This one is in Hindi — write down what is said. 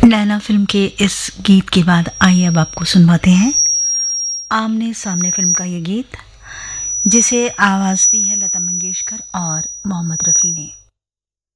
नैना फिल्म के इस गीत के बाद आइए अब आपको सुनवाते हैं आमने सामने फिल्म का ये गीत, जिसे आवाज दी है लता मंगेशकर और मोहम्मद रफ़ी ने।